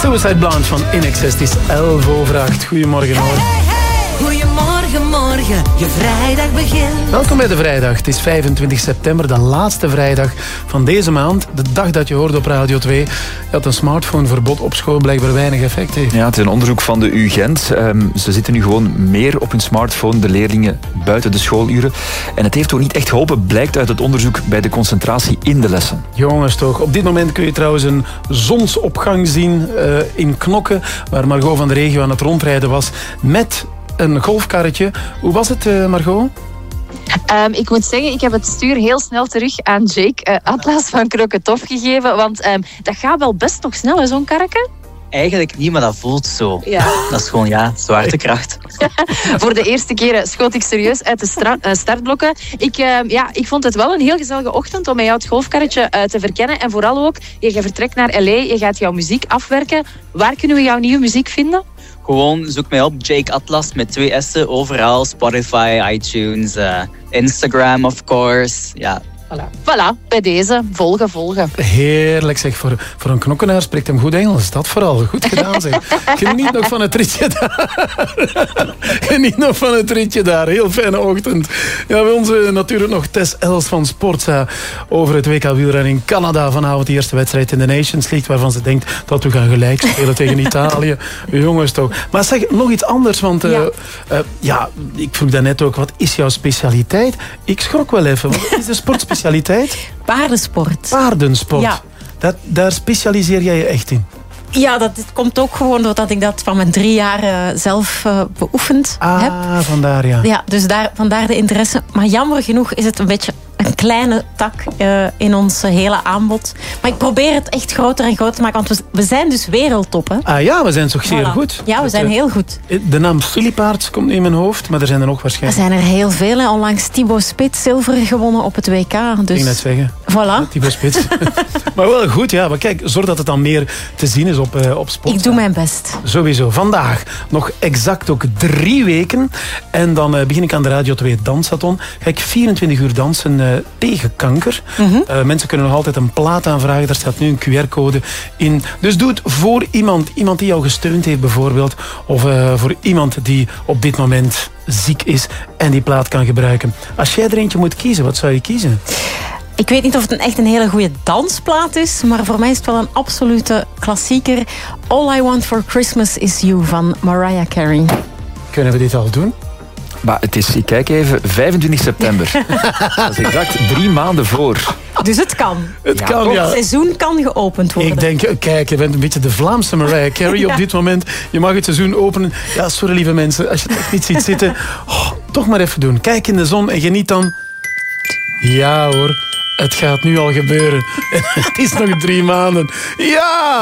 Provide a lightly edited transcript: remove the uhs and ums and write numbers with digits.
Suicide Blonde van INXS. Het is 7:11. Goedemorgen hoor. Goedemorgen, morgen, je vrijdag begint. Welkom bij de vrijdag. Het is 25 september, de laatste vrijdag van deze maand. De dag dat je hoorde op Radio 2 dat een smartphoneverbod op school blijkbaar weinig effect heeft. Ja, het is een onderzoek van de UGent. Ze zitten nu gewoon meer op hun smartphone, de leerlingen, buiten de schooluren. En het heeft ook niet echt geholpen, blijkt uit het onderzoek bij de concentratie in de lessen. Jongens toch. Op dit moment kun je trouwens een zonsopgang zien in Knokke, waar Margot van de Regio aan het rondrijden was met een golfkarretje. Hoe was het, Margot? Ik moet zeggen, ik heb het stuur heel snel terug aan Jake Atlas van Kroketof gegeven, want dat gaat wel best nog snel, hè, zo'n karretje. Eigenlijk niet, maar dat voelt zo. Ja. Dat is gewoon, zwaartekracht. Voor de eerste keer schoot ik serieus uit de startblokken. Ik vond het wel een heel gezellige ochtend om met jou het golfkarretje te verkennen. En vooral ook, je vertrekt naar L.A., je gaat jouw muziek afwerken. Waar kunnen we jouw nieuwe muziek vinden? Gewoon zoek mij op, Jake Atlas met 2 S'en, overal. Spotify, iTunes, Instagram of course. Ja. Voilà, bij deze. Volgen. Heerlijk zeg. Voor een knokkenaar spreekt hem goed Engels. Dat vooral. Goed gedaan zeg. Geniet nog van het ritje daar. Heel fijne ochtend. Ja, bij ons natuurlijk nog Tess Els van Sportza over het WK wielrennen in Canada. Vanavond de eerste wedstrijd in de Nations League, waarvan ze denkt dat we gaan gelijk spelen tegen Italië. Jongens toch. Maar zeg, nog iets anders, want ik vroeg daarnet ook, wat is jouw specialiteit? Ik schrok wel even. Wat is de sportspecialiteit? Paardensport. Ja. Daar specialiseer jij je echt in? Ja, dat komt ook gewoon doordat ik dat van mijn 3 jaar zelf beoefend heb. Vandaar ja. Ja, dus vandaar de interesse. Maar jammer genoeg is het een beetje een kleine tak in ons hele aanbod. Maar ik probeer het echt groter en groter te maken, want we zijn dus wereldtop. Hè? We zijn toch zeer goed? Ja, we zijn heel goed. De naam Filipaerts komt in mijn hoofd, maar er zijn er nog waarschijnlijk. Er zijn er heel veel. Hè. Onlangs Thibaut Spits zilver gewonnen op het WK. Dus... Ik net zeggen. Voilà. Thibaut Spits. Maar wel goed, ja. Maar kijk, zorg dat het dan meer te zien is op sport. Ik doe mijn best. Sowieso. Vandaag nog exact ook 3 weken. En dan begin ik aan de Radio 2 Dansathon. Ga ik 24 uur dansen tegen kanker. Mm-hmm. Mensen kunnen nog altijd een plaat aanvragen. Daar staat nu een QR-code in. Dus doe het voor iemand die jou gesteund heeft bijvoorbeeld. Of voor iemand die op dit moment ziek is en die plaat kan gebruiken. Als jij er eentje moet kiezen, wat zou je kiezen? Ik weet niet of het echt een hele goede dansplaat is, maar voor mij is het wel een absolute klassieker. All I Want for Christmas is You van Mariah Carey. Kunnen we dit al doen? Maar het is, ik kijk even, 25 september. Dat is exact 3 maanden voor. Dus het kan. Het seizoen kan geopend worden. Ik denk, kijk, je bent een beetje de Vlaamse Mariah Carey op dit moment. Je mag het seizoen openen. Ja, sorry lieve mensen, als je het echt niet ziet zitten, toch maar even doen. Kijk in de zon en geniet dan. Ja hoor, het gaat nu al gebeuren. Het is nog 3 maanden. Ja!